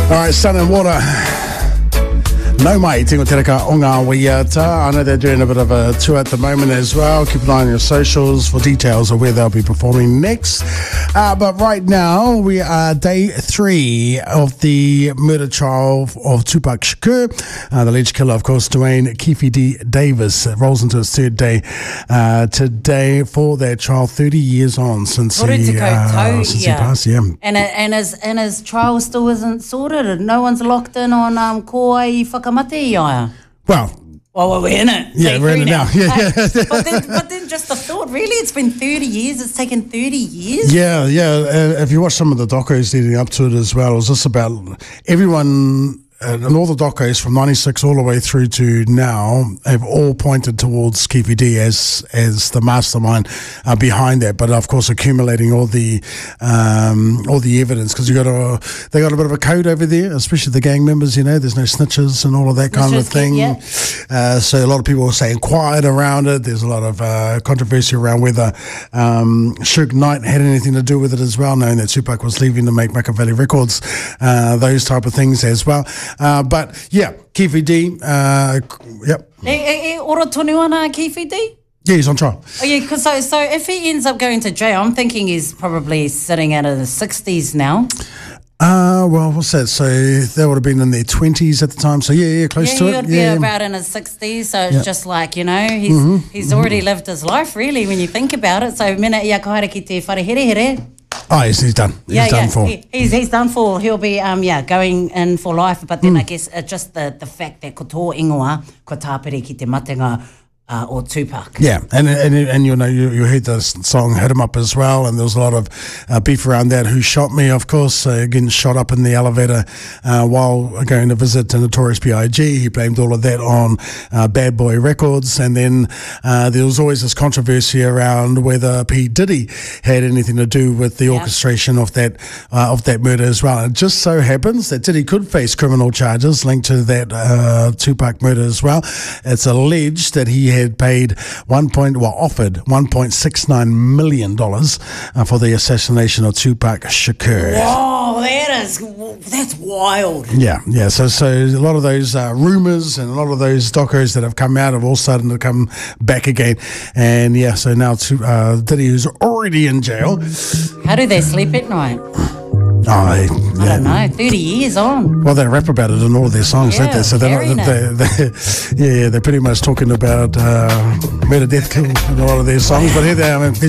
Alright, Sun and Water. No mai, Tingo Tereka o ngā waiata. I know they're doing a bit of a tour at the moment as well. Keep an eye on your socials for details of where they'll be performing next. But right now, we are day 3 of the murder trial of Tupac Shakur. The alleged killer, of course, Dwayne Keefe D. Davis. It rolls into its 3rd day today for that trial, 30 years on since he passed. Yeah. And his trial still isn't sorted. No one's locked in on ko ai whakamate i aia. Well, we're in it. Yeah, we're in it now. Yeah. But then just the thought, really, it's been 30 years. It's taken 30 years. Yeah. If you watch some of the docos leading up to it as well, it was just about everyone. And all the docos from 96 all the way through to now have all pointed towards Keefe D as the mastermind behind that. But of course, accumulating all the evidence, because they got a bit of a code over there, especially the gang members. You know, there's no snitches and all of that kind of thing. Yeah. So a lot of people are saying quiet around it. There's a lot of controversy around whether Suge Knight had anything to do with it as well, knowing that Tupac was leaving to make Machiavelli Records, those type of things as well. But yeah, Keefe D, yep. Ora tonu ana Keefe D? Yeah, he's on trial. Oh yeah, because so if he ends up going to jail, I'm thinking he's probably sitting out of the 60s now. Well, what's that? So they would have been in their 20s at the time. So yeah, close to it. He would be about in his 60s. So it's just like, you know, he's already lived his life, really, when you think about it. So mena ia kahaere ki te wharehere. Oh, yes, he's done. He's done for. He's done for. He'll be going in for life. But then I guess just the fact that ko tō ingoa, ko tāpere ki te matenga or Tupac. Yeah, and you know, you heard the song Hit 'Em Up as well, and there was a lot of beef around that. Who Shot Me, of course, getting shot up in the elevator while going to visit Notorious B.I.G. He blamed all of that on Bad Boy Records, and then there was always this controversy around whether P. Diddy had anything to do with the orchestration of that murder as well. And it just so happens that Diddy could face criminal charges linked to that Tupac murder as well. It's alleged that he had paid offered $1.69 million for the assassination of Tupac Shakur. Wow, that's wild. Yeah. So a lot of those rumours and a lot of those docos that have come out have all started to come back again. And yeah, so now Diddy, who's already in jail. How do they sleep at night? I don't know, 30 years on. Well, they rap about it in all of their songs, don't they? So they're pretty much talking about murder, death, kill in a lot of their songs. But here they are.